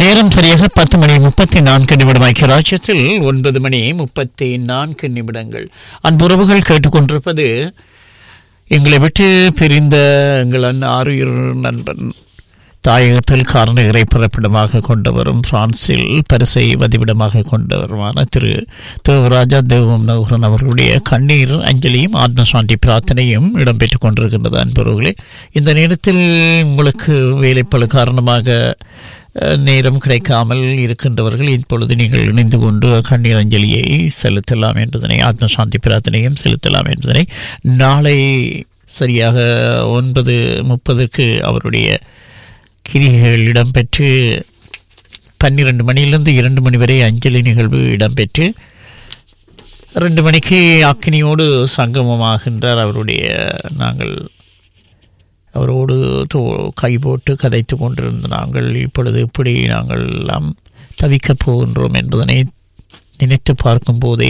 நேரம் சரியாக 10:34 ஐக்கியராஜ்யத்தில் 9:34. அன்புறவுகள் கேட்டுக்கொண்டிருப்பது எங்களை விட்டு பிரிந்த எங்கள் ஆருயிர் நண்பன் தாயகத்தில் காரணிகரை பிறப்பிடமாக கொண்டவரும் பிரான்சில் பரிசை வதிவிடமாக கொண்டவருமான திரு தேவராஜா தேவம் நகுரன் அவர்களுடைய கண்ணீர் அஞ்சலியும் ஆத்மசாந்தி பிரார்த்தனையும் இடம்பெற்றுக் கொண்டிருக்கின்றது. அன்புறவுகளே, இந்த நேரத்தில் உங்களுக்கு வேலைப்பளு காரணமாக நேரம் கிடைக்காமல் இருக்கின்றவர்கள் இப்பொழுது நீங்கள் இணைந்து கொண்டு கண்ணீர் அஞ்சலியை செலுத்தலாம் என்பதனை, ஆத்மசாந்தி பிரார்த்தனையும் செலுத்தலாம் என்பதனை, நாளை சரியாக 9:30 அவருடைய கிரிகைகள் இடம்பெற்று 12 மணியிலிருந்து 2 மணி வரை அஞ்சலி நிகழ்வு இடம்பெற்று 2 மணிக்கு அக்கினியோடு சங்கமமாகின்றார். நாங்கள் அவரோடு கைபோட்டு கதைத்து கொண்டிருந்த நாங்கள் இப்பொழுது இப்படி நாங்கள் எல்லாம் தவிக்கப் போகின்றோம் என்பதனை நினைத்து பார்க்கும் போதே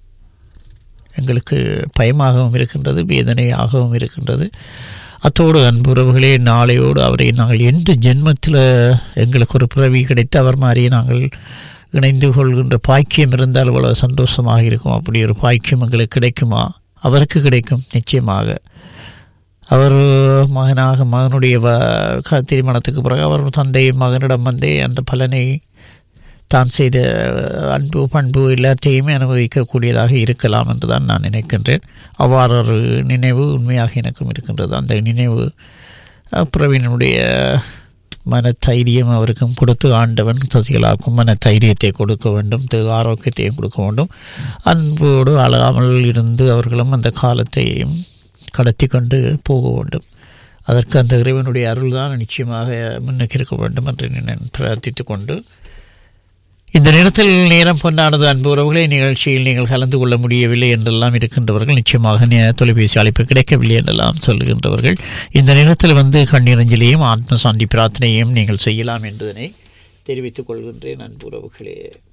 எங்களுக்கு பயமாகவும் இருக்கின்றது, வேதனையாகவும் இருக்கின்றது. அத்தோடு அன்புறவுகளே, நாளையோடு அவரை நாங்கள் எந்த ஜென்மத்தில் எங்களுக்கு ஒரு பிறவி கிடைத்து அவர் மாதிரியே நாங்கள் இணைந்து கொள்கின்ற பாக்கியம் இருந்தால் அவ்வளவு சந்தோஷமாக இருக்கும். அப்படி ஒரு பாக்கியம் எங்களுக்கு கிடைக்குமா? அவருக்கு கிடைக்கும் நிச்சயமாக. அவர் மகனுடைய திருமணத்துக்கு பிறகு அவர் தந்தை மகனிடம் வந்து அந்த பலனை தான் செய்த அன்பு பண்பு எல்லாத்தையுமே அனுபவிக்கக்கூடியதாக இருக்கலாம் என்று தான் நான் நினைக்கின்றேன். அவ்வாறு ஒரு நினைவு உண்மையாக எனக்கும் இருக்கின்றது. அந்த நினைவு பிரவீனுடைய மனத்தைரியம் அவருக்கும் கொடுத்து ஆண்டவன் சசிகலாவுக்கும் மனத்தைரியத்தை கொடுக்க வேண்டும், ஆரோக்கியத்தையும் கொடுக்க வேண்டும். அன்போடு அழகாமல் இருந்து அவர்களும் அந்த காலத்தையும் கடத்தி கொண்டு போக வேண்டும். அதற்கு அந்த இறைவனுடைய அருள் தான் நிச்சயமாக முன்னுக்கு இருக்க வேண்டும் என்று நான் பிரார்த்தித்து கொண்டு, இந்த நேரத்தில் நேரம் பொன்னானது. அன்பு உறவுகளை, நிகழ்ச்சியில் நீங்கள் கலந்து கொள்ள முடியவில்லை என்றெல்லாம் இருக்கின்றவர்கள், நிச்சயமாக தொலைபேசி அழைப்பு கிடைக்கவில்லை என்றெல்லாம் சொல்லுகின்றவர்கள் இந்த நேரத்தில் வந்து கண்ணீரஞ்சலியும் ஆத்மசாந்தி பிரார்த்தனையும் நீங்கள் செய்யலாம் என்பதனை தெரிவித்துக் கொள்கின்றேன். அன்பு உறவுகளே.